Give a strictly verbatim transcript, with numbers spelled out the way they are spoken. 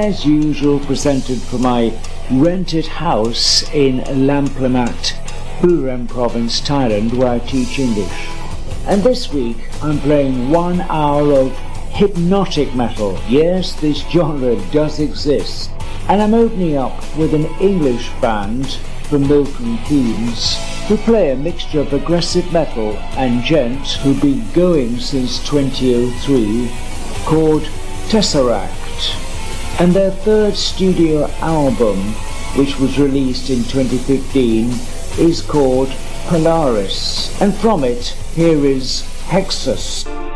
as usual presented from my rented house in Lamplamat, Buriram Province, Thailand, where I teach English. And this week I'm playing one hour of hypnotic metal. Yes, this genre does exist. And I'm opening up with an English band from Milton Keynes who play a mixture of aggressive metal and gent who've been going since twenty oh three, called Tesseract. And their third studio album, which was released in twenty fifteen, is called Polaris. And from it, here is Hexus.